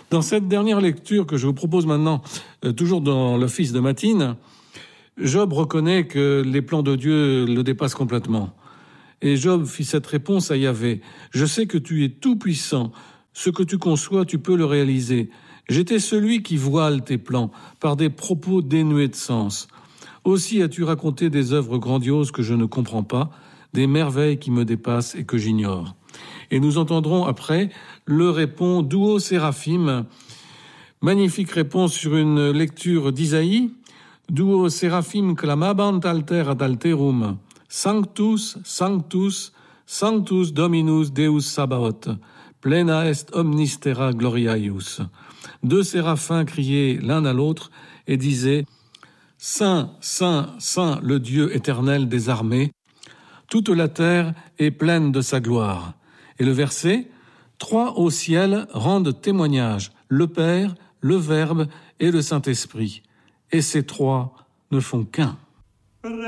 Dans cette dernière lecture que je vous propose maintenant, toujours dans l'office de Matine, Job reconnaît que les plans de Dieu le dépassent complètement. Et Job fit cette réponse à Yahvé. « Je sais que tu es tout-puissant. Ce que tu conçois, tu peux le réaliser. J'étais celui qui voile tes plans par des propos dénués de sens. Aussi as-tu raconté des œuvres grandioses que je ne comprends pas, des merveilles qui me dépassent et que j'ignore. » Et nous entendrons après le répond Duo Séraphim. Magnifique réponse sur une lecture d'Isaïe. Duo Séraphim clamabant alter ad alterum. Sanctus, Sanctus, Sanctus Dominus Deus Sabaoth. Plena est omnis terra gloria eius. Deux séraphins criaient l'un à l'autre et disaient Saint, Saint, Saint, le Dieu éternel des armées. Toute la terre est pleine de sa gloire. Et le verset, trois au ciel rendent témoignage, le Père, le Verbe et le Saint-Esprit. Et ces trois ne font qu'un.